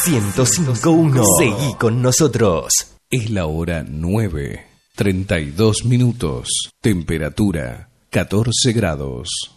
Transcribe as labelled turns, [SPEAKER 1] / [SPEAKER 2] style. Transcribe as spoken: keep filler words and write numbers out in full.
[SPEAKER 1] ciento cinco punto uno. Seguí con nosotros.
[SPEAKER 2] Es la hora nueve, treinta y dos minutos. Temperatura catorce grados.